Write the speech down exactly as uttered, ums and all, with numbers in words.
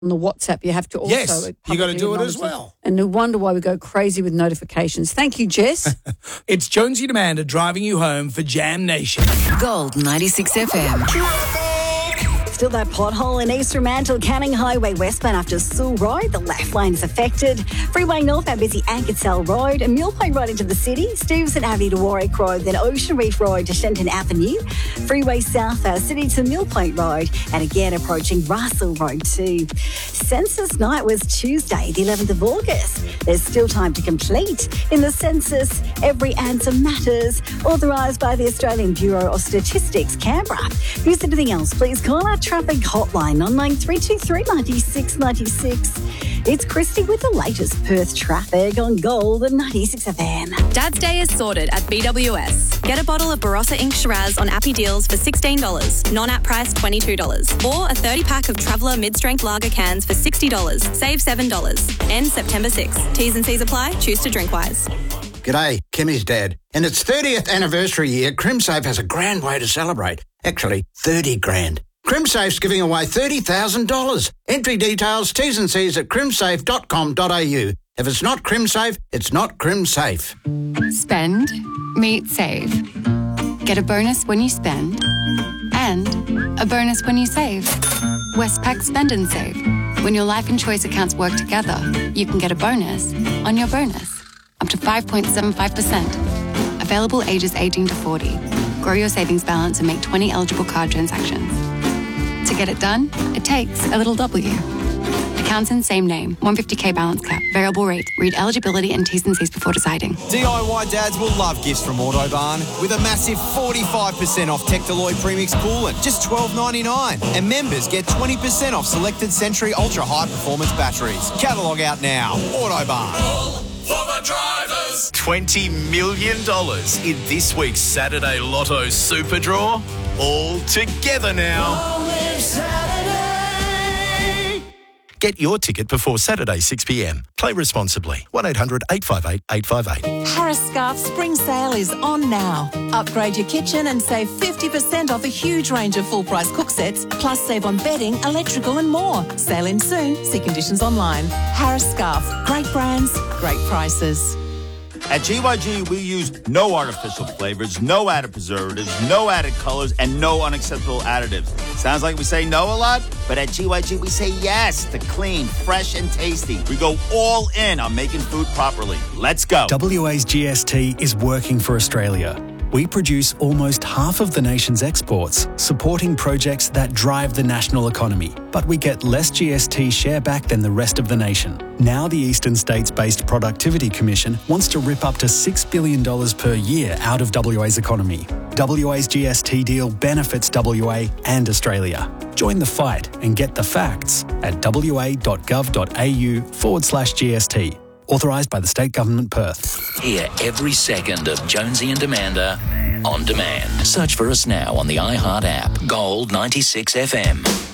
on the WhatsApp, you have to also... Yes, you got to do it as well. And no wonder why we go crazy with notifications. Thank you, Jess. It's Jonesy and Amanda driving you home for Jam Nation. Gold ninety-six F M. Still that pothole in East Fremantle, Canning Highway westbound after Sewell Road. The left lane is affected. Freeway northbound busy Ankersell Road and Mule Point Road into the city. Stevenson Avenue to Warwick Road, then Ocean Reef Road to Shenton Avenue. Freeway southbound City to Mule Point Road and again approaching Russell Road too. Census night was Tuesday, the eleventh of August. There's still time to complete. In the census, every answer matters. Authorised by the Australian Bureau of Statistics, Canberra. If there's anything else, please call our traffic hotline on nine three two three, nine six nine six. It's Christy with the latest Perth traffic on Gold and ninety-six F M. Dad's Day is sorted at B W S. Get a bottle of Barossa Ink Shiraz on Appy Deals for sixteen dollars, non-app price twenty-two dollars. Or a thirty pack of Traveller mid-strength lager cans for sixty dollars, save seven dollars. Ends September sixth. T's and C's apply. Choose to drink wise. G'day, Kimmy's dad. In its thirtieth anniversary year, CrimSafe has a grand way to celebrate. Actually, thirty grand. CrimSafe's giving away thirty thousand dollars. Entry details, T's and C's at crimsafe dot com dot a u. If it's not CrimSafe, it's not CrimSafe. Spend, meet, save. Get a bonus when you spend and a bonus when you save. Westpac Spend and Save. When your life and choice accounts work together, you can get a bonus on your bonus. Up to five point seven five percent. Available ages eighteen to forty. Grow your savings balance and make twenty eligible card transactions. To get it done, it takes a little W. Accounts in same name. one hundred fifty k balance cap. Variable rate. Read eligibility and T's and C's before deciding. D I Y dads will love gifts from Autobarn with a massive forty-five percent off Tectaloid Premix coolant, just twelve ninety-nine. And members get twenty percent off selected Century Ultra High Performance batteries. Catalogue out now. Autobarn. All for the drivers. twenty million dollars in this week's Saturday Lotto Super Draw. All together now. Get your ticket before Saturday six p m. Play responsibly. one eight hundred eight five eight eight five eight. Harris Scarf Spring Sale is on now. Upgrade your kitchen and save fifty percent off a huge range of full-price cook sets, plus save on bedding, electrical and more. Sale in soon. See conditions online. Harris Scarf. Great brands, great prices. At G Y G, we use no artificial flavors, no added preservatives, no added colors, and no unacceptable additives. Sounds like we say no a lot, but at G Y G, we say yes to clean, fresh, and tasty. We go all in on making food properly. Let's go. W A's G S T is working for Australia. We produce almost half of the nation's exports, supporting projects that drive the national economy. But we get less G S T share back than the rest of the nation. Now the Eastern States-based Productivity Commission wants to rip up to six billion dollars per year out of W A's economy. W A's G S T deal benefits W A and Australia. Join the fight and get the facts at wa.gov.au forward slash GST. Authorised by the State Government, Perth. Hear every second of Jonesy and Amanda on demand. Search for us now on the iHeart app. Gold ninety-six F M.